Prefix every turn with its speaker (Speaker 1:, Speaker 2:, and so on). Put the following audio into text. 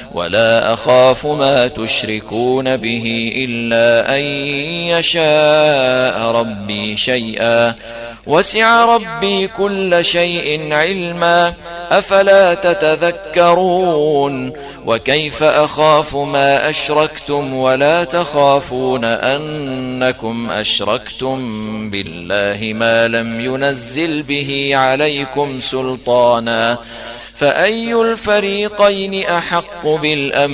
Speaker 1: ولا أخاف ما تشركون به إلا أن يشاء ربي شيئا وسع ربي كل شيء علما أفلا تتذكرون وكيف أخاف ما أشركتم ولا تخافون أنكم أشركتم بالله ما لم ينزل به عليكم سلطانا فأي الفريقين أحق بالأمن